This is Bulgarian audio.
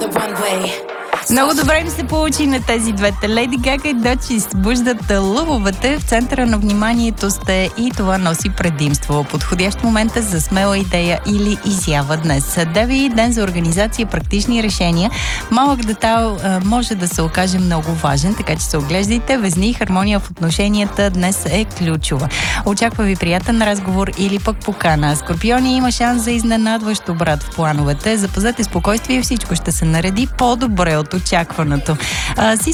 Много добре им се получи на тези двете. Леди Гага и Дочи събуждат лъвовете. В центъра на вниманието сте и това носи предимство. Подходящ момент е за смела идея или изява днес. Деви ден за организация, практични решения. Малък детайл може да се окаже много важен, така че се оглеждайте. Везни, хармония в отношенията днес е ключова. Очаква ви приятен разговор или пък покана. Скорпиони, има шанс за изненадващ обрат в плановете. Запазете спокойствие, всичко ще се нареди по-добре от очакваното.